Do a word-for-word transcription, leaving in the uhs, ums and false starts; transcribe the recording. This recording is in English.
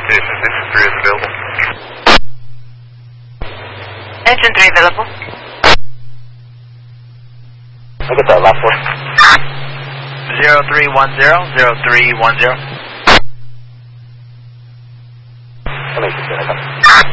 Yes, engine three is available. Engine three available. Look at that last one. zero three one zero, zero three one zero.